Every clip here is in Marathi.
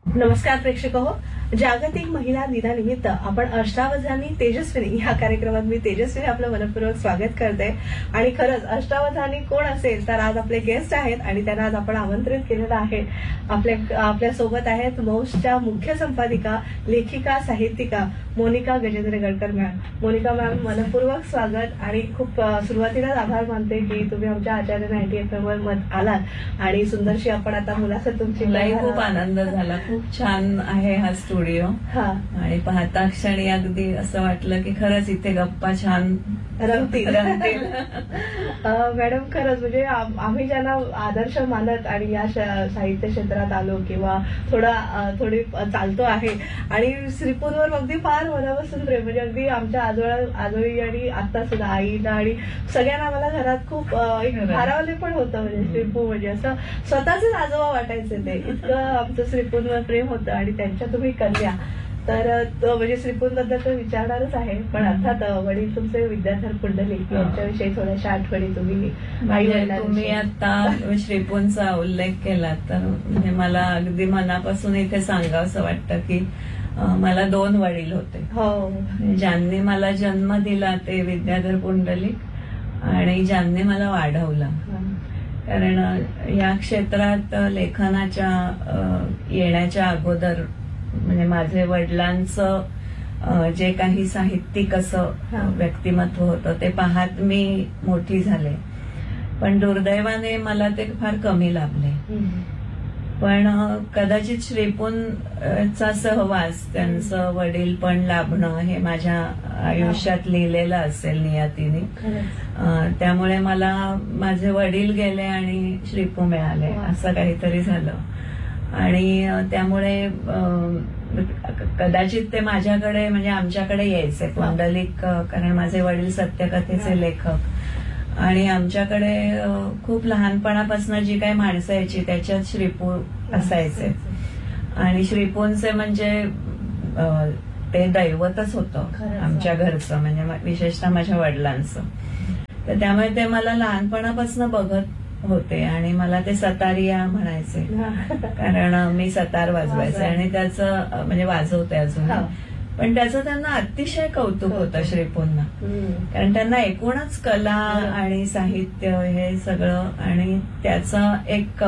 नमस्कार प्रेक्षक हो. जागतिक महिला दिनानिमित्त आपण अष्टावधानी तेजस्विनी या कार्यक्रमात मी तेजस्विनी आपलं मनपूर्वक स्वागत करते. आणि खरंच अष्टावधानी कोण असेल तर आज आपले गेस्ट आहेत आणि त्यांना आज आपण आमंत्रित केलेलं आहे. आपल्या सोबत आहेत मौजच्या मुख्य संपादिका, लेखिका, साहित्यिका मोनिका गजेंद्र गडकर मॅम. मोनिका मॅम, मनपूर्वक स्वागत आणि खूप सुरुवातीलाच आभार मानते की तुम्ही आमच्या आचार्य 90 FM वर आलात आणि सुंदरशी आपण आता मुलाखत तुमची. खूप आनंद झाला. खूप छान आहे हा स्टुडिओ आणि पाहता क्षणी अगदी असं वाटलं की खरंच इथे गप्पा छान रंगतील. मॅडम, खरंच म्हणजे आम्ही ज्यांना आदर्श मानत आणि या साहित्य क्षेत्रात आलो किंवा थोडी चालतो आहे आणि श्रीपूरवर अगदी फार मनापासून प्रेम, म्हणजे अगदी आमच्या आजोळी आणि आता सुद्धा आईला आणि सगळ्यांना मला घरात खूप भारावले पण होतं. म्हणजे श्रीपूर म्हणजे असं स्वतःच आजोबा वाटायचे, ते इतकं आमचं श्रीपूरवर प्रेम होतं. आणि त्यांच्या तुम्ही कन्या तर म्हणजे श्रीपूरबद्दल तर विचारणारच आहे, पण अर्थात वडील तुमचे विद्याधर पुंडलिक यांच्याविषयी थोड्याशा आठवणी तुम्ही आता श्रीपूरचा उल्लेख केला तर म्हणजे मला अगदी मनापासून इथे सांगावंसं वाटतं की मला 2 वडील होते. हो, ज्यांनी मला जन्म दिला ते विद्याधर पुंडलिक आणि ज्यांनी मला वाढवलं. कारण या क्षेत्रात लेखनाच्या येण्याच्या अगोदर म्हणजे माझे वडिलांचं जे काही साहित्यिक असं व्यक्तिमत्व होतं ते पाहत मी मोठी झाले, पण दुर्दैवाने मला ते फार कमी लाभले. पण कदाचित श्रीपूरचा सहवास, त्यांचं वडील पण लाभणं हे माझ्या आयुष्यात लिहिलेलं असेल नियतीने. त्यामुळे मला माझे वडील गेले आणि श्रीपूर मिळाले, असं काहीतरी झालं. आणि त्यामुळे कदाचित ते माझ्याकडे म्हणजे आमच्याकडे यायचे पुंडलिक, कारण माझे वडील सत्यकथेचे लेखक आणि आमच्याकडे खूप लहानपणापासून जी काही माणसं यायची त्याच्यात श्रीपूर असायचे. आणि श्रीपूरचे म्हणजे ते दैवतच होतं आमच्या घरचं, म्हणजे विशेषतः माझ्या वडिलांचं. तर त्यामुळे ते मला लहानपणापासून बघत होते आणि मला ते सतारिया म्हणायचे, कारण मी सतार वाजवायचे आणि त्याचं म्हणजे वाजवते अजून. पण त्याचं त्यांना अतिशय कौतुक होतं श्रीपूरना, कारण त्यांना एकूणच कला आणि साहित्य हे सगळं आणि त्याचा एक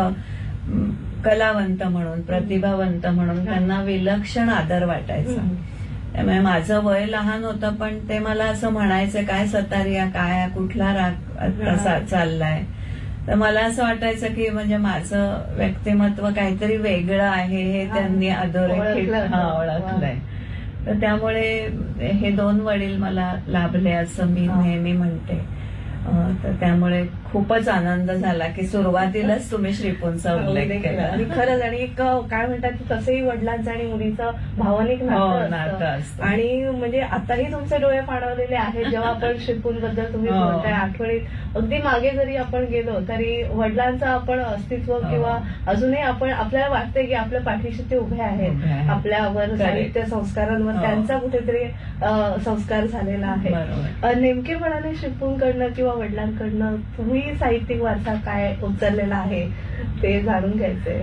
कलावंत म्हणून, प्रतिभावंत म्हणून त्यांना विलक्षण आदर वाटायचा. त्यामुळे माझं वय लहान होतं पण ते मला असं म्हणायचं, काय सतारिया, काय कुठला राग तसा चाललाय. तर मला असं वाटायचं की म्हणजे माझं व्यक्तिमत्व काहीतरी वेगळं आहे हे त्यांनी अधोरेखित ओळखलंय. तर त्यामुळे हे 2 वडील मला लाभले असं मी नेहमी म्हणते. तर त्यामुळे खूपच आनंद झाला की सुरुवातीलाच तुम्ही श्रीपूरचा उल्लेख केला. आणि खरंच, आणि एक काय म्हणतात की कसंही वडिलांचं आणि मुलीचं भावनिक नातं असतं. आणि म्हणजे आताही तुमचे डोळे पाणवलेले आहेत जेव्हा आपण श्रीपूरबद्दल तुम्ही बोलताय. आठवणीत अगदी मागे जरी आपण गेलो तरी वडिलांचं आपण अस्तित्व किंवा अजूनही आपण आपल्याला वाटतंय की आपल्या पाठीशी ते उभे आहेत, आपल्यावर साहित्य संस्कारांवर त्यांचा कुठेतरी संस्कार झालेला आहे. नेमकेपणाने श्रीपूरकडनं किंवा वडिलांकडनं तुम्ही साहित्यिक वारसा काय उचललेला आहे ते जाणून घ्यायचंय.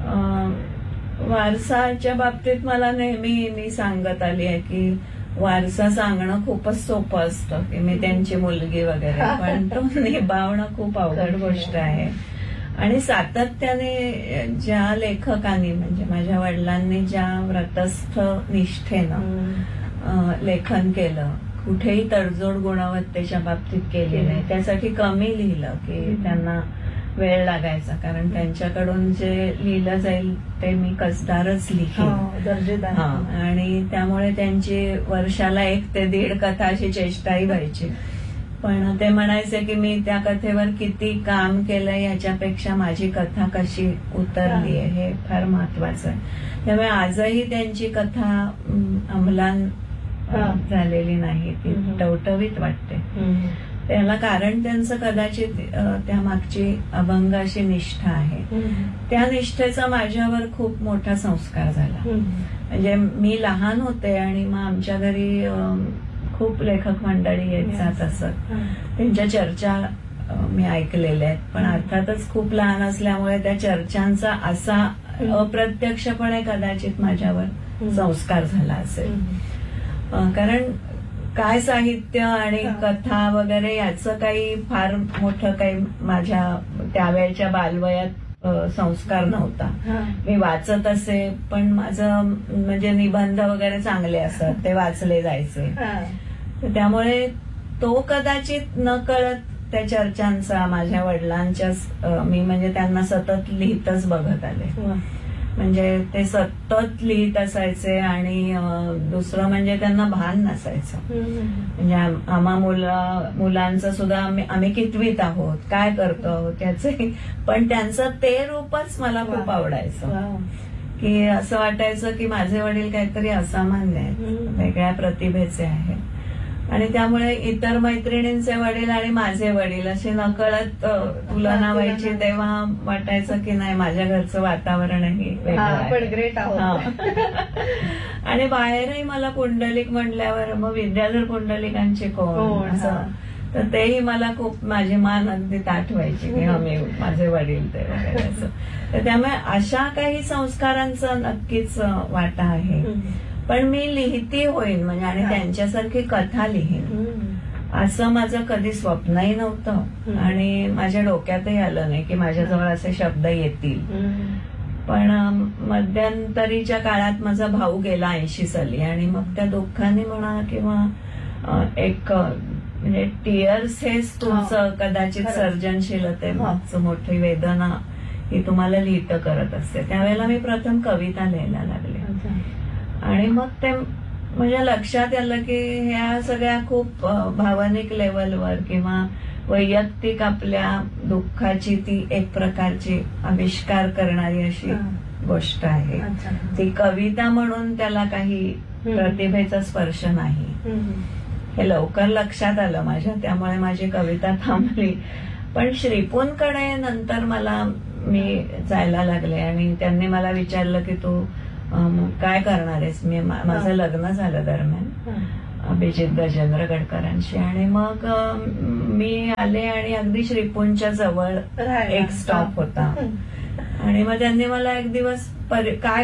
वारसाच्या बाबतीत मला नेहमी मी सांगत आली आहे की वारसा सांगणं खूपच सोपं असतं की मी त्यांची मुलगी वगैरे, पण तो निभावणं खूप अवघड गोष्ट आहे. आणि सातत्याने ज्या लेखकांनी म्हणजे माझ्या वडिलांनी ज्या व्रतस्थ निष्ठेनं लेखन केलं, कुठेही तडजोड गुणवत्तेच्या बाबतीत केली नाही, त्यासाठी कमी लिहिलं की त्यांना वेळ लागायचा, कारण त्यांच्याकडून जे लिहिलं जाईल ते मी कसदारच लिहीन दर्जेदार. आणि त्यामुळे त्यांची वर्षाला 1 ते 1.5 कथा अशी चेष्टाही व्हायची. पण ते म्हणायचे की मी त्या कथेवर किती काम केलंय याच्यापेक्षा माझी कथा कशी उतरली आहे हे फार महत्वाचं आहे. त्यामुळे आजही त्यांची कथा अंमलान झालेली नाही, ती टवटवीत वाटते. त्याला कारण त्यांचं कदाचित त्या मागची अभंग अशी निष्ठा आहे. त्या निष्ठेचा माझ्यावर खूप मोठा संस्कार झाला. म्हणजे मी लहान होते आणि मग आमच्या घरी खूप लेखक मंडळी येत जात असत, त्यांच्या चर्चा मी ऐकलेल्या आहेत. पण अर्थातच खूप लहान असल्यामुळे त्या चर्चांचा असा अप्रत्यक्षपणे कदाचित माझ्यावर संस्कार झाला असेल. कारण काय साहित्य आणि कथा वगैरे याचं काही फार मोठं काही माझ्या त्यावेळच्या बालवयात संस्कार नव्हता. मी वाचत असे, पण माझं म्हणजे निबंध वगैरे चांगले असत, ते वाचले जायचे. त्यामुळे तो कदाचित न कळत त्या चर्चांचा माझ्या वडिलांच्या मी म्हणजे त्यांना सतत लिहितच बघत आले. म्हणजे ते सतत लिहित असायचे आणि दुसरं म्हणजे त्यांना भान नसायचं. म्हणजे आम्हा मुलांचं सुद्धा आम्ही कितवीत आहोत, काय करतो आहोत त्याचे, पण त्यांचं ते रूपच मला खूप आवडायचं. की असं वाटायचं की माझे वडील काहीतरी असामान्य आहेत, वेगळ्या प्रतिभेचे आहेत. आणि त्यामुळे इतर मैत्रिणींचे वडील आणि माझे वडील असे नकळत तुलना व्हायची. तेव्हा वाटायचं की नाही, माझ्या घरचं वातावरणही वेगळं. आणि बाहेरही मला पुंडलिक म्हटल्यावर मग विद्याधर पुंडलिकांचे कोण असं, तर तेही मला खूप माझी मान अगदी ताठ व्हायची की आम्ही माझे वडील ते वगैरे असं. तर त्यामुळे अशा काही संस्कारांचा नक्कीच वाटा आहे. पण मी लिहिती होईन म्हणजे आणि त्यांच्यासारखी कथा लिहीन असं माझं कधी स्वप्नही नव्हतं आणि माझ्या डोक्यातही आलं नाही की माझ्याजवळ असे शब्द येतील. पण मध्यंतरीच्या काळात माझा भाऊ गेला 80 साली आणि मग त्या दुःखाने म्हणा किंवा एक म्हणजे टीयर्स हेच तुमचं कदाचित सर्जनशीलतेचं मोठी वेदना ही तुम्हाला लिहित करत असते. त्यावेळेला मी प्रथम कविता लिहायला लागले आणि मग ते म्हणजे लक्षात आलं की ह्या सगळ्या खूप भावनिक लेवलवर किंवा वैयक्तिक आपल्या दुःखाची ती एक प्रकारची आविष्कार करणारी अशी गोष्ट आहे. ती कविता म्हणून त्याला काही प्रतिभेचा स्पर्श नाही, हे लवकर लक्षात आलं माझ्या. त्यामुळे माझी कविता थांबली. पण श्रीपूंकडे नंतर मी जायला लागले आणि त्यांनी मला विचारलं की तू काय करणार आहेस. माझं लग्न झालं दरम्यान अभिजित गजेंद्र गडकरांशी आणि मग मी आले आणि अगदी श्रीपूंच्या जवळ एक स्टॉप होता आणि मग त्यांनी मला एक दिवस काय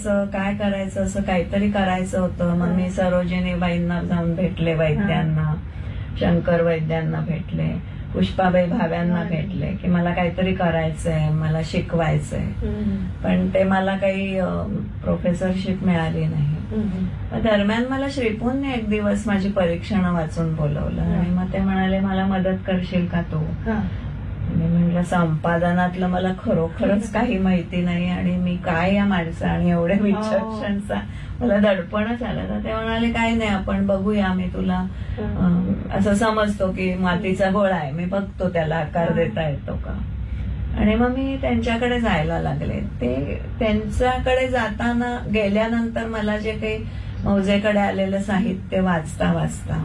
करायचं असं काहीतरी करायचं होतं. मग मी सरोजिनीबाईंना जाऊन भेटले, वैद्यांना, शंकर वैद्यांना भेटले, पुष्पाबाई भाव्यांना भेटले की मला काहीतरी करायचंय, मला शिकवायचंय. पण ते मला काही प्रोफेसरशिप मिळाली नाही. दरम्यान मला श्रीपूंनी एक दिवस माझी परीक्षणं वाचून बोलवलं आणि मग ते म्हणाले मला मदत करशील का तू. मी म्हटलं संपादनातलं मला खरोखरच काही माहिती नाही आणि मी काय या माणसं आणि एवढ्या विचक्षणचा मला दडपणच आलं. तर ते म्हणाले काही नाही, आपण बघूया, मी तुला असं समजतो की मातीचा गोळा आहे, मी बघतो त्याला आकार देता येतो का. आणि मग मी त्यांच्याकडे जायला लागले. ते त्यांच्याकडे गेल्यानंतर मला जे काही मौजेकडे आलेलं साहित्य वाचता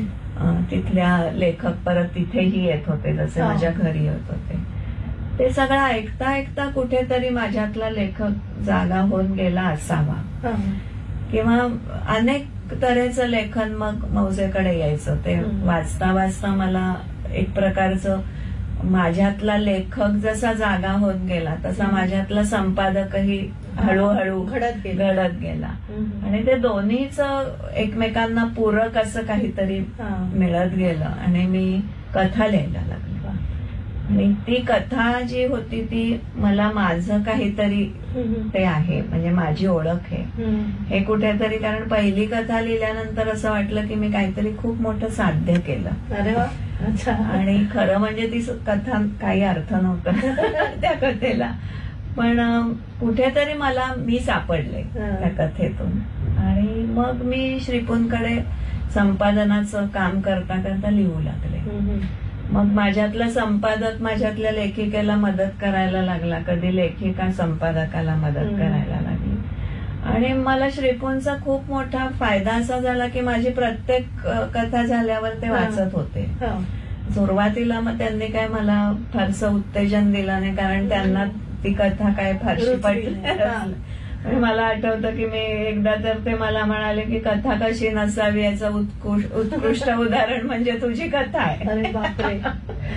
तिथल्या लेखक परत तिथेही येत होते, जसे माझ्या घरी येत होते, ते सगळं ऐकता कुठेतरी माझ्यातला लेखक जागा होऊन गेला असावा किंवा अनेक तऱ्हेचं लेखन मग मौजेकडे यायचं. ते वाचता मला एक प्रकारचं माझ्यातला लेखक जसा जागा होत गेला तसा माझ्यातला संपादकही हळूहळू घडत गेला आणि ते दोन्हीच एकमेकांना पूरक असं काहीतरी मिळत गेलं आणि मी कथा लिहायला लागले. आणि ती कथा जी होती ती मला माझं काहीतरी ते आहे, म्हणजे माझी ओळख आहे हे कुठेतरी. कारण पहिली कथा लिहिल्यानंतर असं वाटलं की मी काहीतरी खूप मोठं साध्य केलं. अरे वा. आणि खरं म्हणजे ती कथा काही अर्थ नव्हता त्या कथेला, पण कुठेतरी मी सापडले त्या कथेतून. आणि मग मी श्रीपूंकडे संपादनाचं काम करता लिहू लागले. मग माझ्यातला संपादक माझ्यातल्या लेखिकेला मदत करायला लागला, कधी लेखिका संपादकाला मदत करायला लागली. आणि मला श्रीपूंचा खूप मोठा फायदा असा झाला की माझी प्रत्येक कथा झाल्यावर ते वाचत होते. सुरुवातीला मग त्यांनी काय मला फारसं उत्तेजन दिलं नाही, कारण त्यांना ती कथा काय फारशी पटली. मला आठवतं की मी एकदा तर ते मला म्हणाले की कथा कशी नसावी याचं उत्कृष्ट उदाहरण म्हणजे तुझी कथा आहे.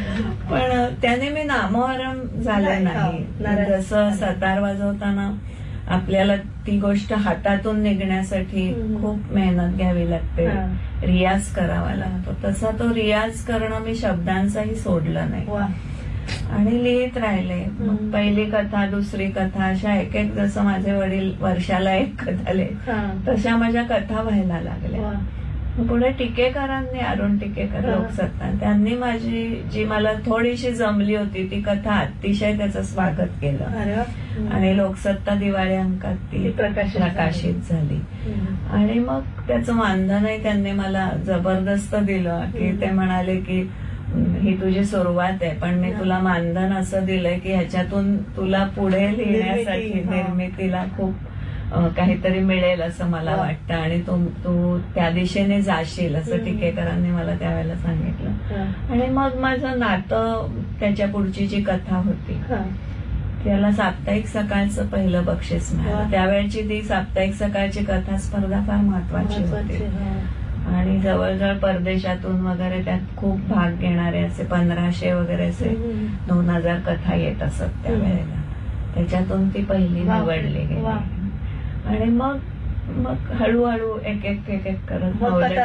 पण त्याने मी नामोहरम झाले नाही. जसं सतार वाजवताना आपल्याला ती गोष्ट हातातून निघण्यासाठी खूप मेहनत घ्यावी लागते, रियाज करावा लागतो, तसा तो रियाज करणं मी शब्दांचाही सोडलं नाही आणि लिहित राहिले. मग पहिली कथा, दुसरी कथा, अशा एक एक, जसं माझे वडील वर्षाला एक कथा लिहित तशा माझ्या कथा व्हायला लागल्या. पुढे टिकेकरांनी, अरुण टिकेकर लोकसत्ता, त्यांनी माझी जी मला थोडीशी जमली होती ती कथा अतिशय त्याचं स्वागत केलं आणि लोकसत्ता दिवाळी अंकात ती प्रकाशित झाली. आणि मग त्याचं मानधनही त्यांनी मला जबरदस्त दिलं की ते म्हणाले की ही तुझी सुरुवात आहे, पण मी तुला मानधन असं दिलंय की ह्याच्यातून तुला पुढे लिहिण्यासाठी, निर्मितीला खूप काहीतरी मिळेल असं मला वाटतं आणि तू त्या दिशेने जाशील असं टिकेकरांनी मला त्यावेळेला सांगितलं. आणि मग माझं नातं, त्याच्या पुढची जी कथा होती त्याला साप्ताहिक सकाळचं पहिलं बक्षीस मिळालं. त्यावेळची ती साप्ताहिक सकाळची कथा स्पर्धा फार महत्वाची होती आणि जवळजवळ परदेशातून वगैरे त्यात खूप भाग घेणारे असे 1500 वगैरे असे 2000 कथा येत असत त्यावेळेला. त्याच्यातून ती पहिली निवडली गेली आणि मग हळूहळू एक एक करत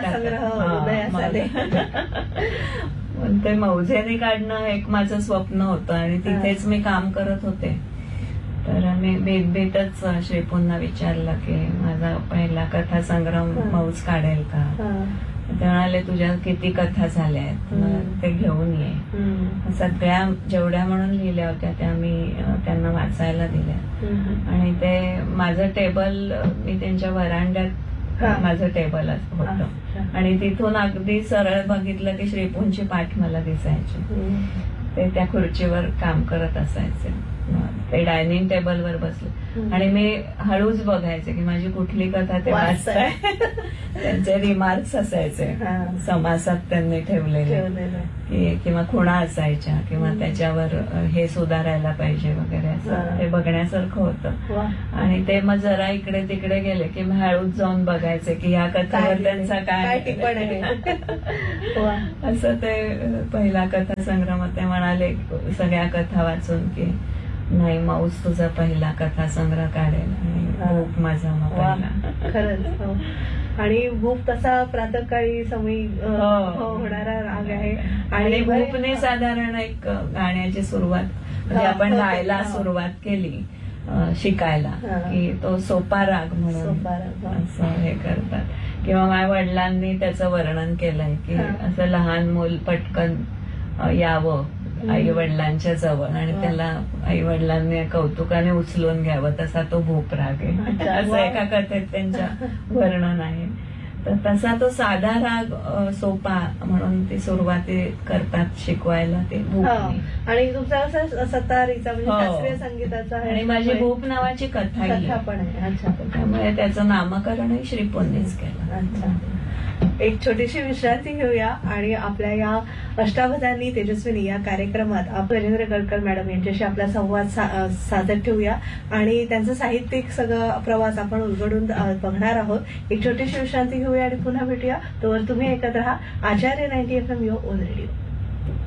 ते मौजेने काढणं एक माझं स्वप्न होतं आणि तिथेच मी काम करत होते. तर मी बेतच श्रीपूंना विचारलं की माझा पहिला कथा संग्रह मौज काढेल का. ते म्हणाले तुझ्या किती कथा झाल्या आहेत, ते घेऊन ये. सगळ्या जेवढ्या म्हणून लिहिल्या होत्या त्या मी त्यांना वाचायला दिल्या आणि ते माझं टेबल, मी त्यांच्या वरांड्यात माझं टेबल होतं आणि तिथून अगदी सरळ बघितलं की श्रीपूंची पाठ मला दिसायची. ते त्या खुर्चीवर काम करत असायचे, ते डायनिंग टेबलवर बसले आणि मी हळूच बघायचे की माझी कुठली कथा ते वाचताय. त्यांचे रिमार्क्स असायचे समासात त्यांनी ठेवलेले किंवा खुणा असायच्या किंवा त्याच्यावर हे सुधारायला पाहिजे वगैरे, असं ते बघण्यासारखं होतं. आणि ते मग जरा इकडे तिकडे गेले की मग हळूच जाऊन बघायचे की ह्या कथेवर त्यांचा काय टिप्पण आहे. असं ते पहिला कथा संग्रह ते म्हणाले सगळ्या कथा वाचून की नाही मौज तुझा पहिला कथा संग्रह काढेल आणि भूप माझा पहिला. खरंच. आणि भूप तसा प्रातःकाळी समय होणारा राग आहे आणि भूपने साधारण एक गाण्याची सुरुवात, म्हणजे आपण गायला सुरुवात केली शिकायला की तो सोपा राग म्हणून असं हे करतात. किंवा माझ्या वडिलांनी त्याचं वर्णन केलंय की असं लहान मूल पटकन यावं आई वडिलांच्या जवळ आणि त्याला आई वडिलांनी कौतुकाने उचलून घ्यावं, तसा तो भूप राग आहे असं एका कथेत त्यांच्या वर्णन आहे. तर तसा तो साधा राग सोपा म्हणून ती सुरुवाती करतात शिकवायला ते भूप. आणि तुमचा असं सतारीचा म्हणजे शास्त्रीय संगीताचा आणि माझी भूप नावाची कथा पण आहे. त्यामुळे त्याचं नामकरणही श्रीपूंनीच केलं. अच्छा. एक छोटीशी विश्रांती घेऊया आणि आपल्या या अष्टावधानी तेजस्विनी या कार्यक्रमात गजेंद्र गडकर मॅडम यांच्याशी आपला संवाद साधत ठेवूया आणि त्यांचं साहित्यिक सगळं प्रवास आपण उलगडून बघणार आहोत. एक छोटीशी विश्रांती घेऊया आणि पुन्हा भेटूया. तोवर तुम्ही ऐकत राहा आचार्य 90 FM युवर ओन रेडिओ.